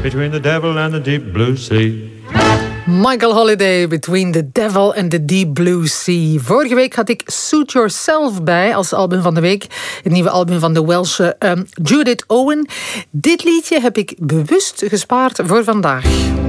between the devil and the deep blue sea. Michael Holiday, Between the Devil and the Deep Blue Sea. Vorige week had ik Suit Yourself bij als album van de week. Het nieuwe album van de Welsche Judith Owen. Dit liedje heb ik bewust gespaard voor vandaag.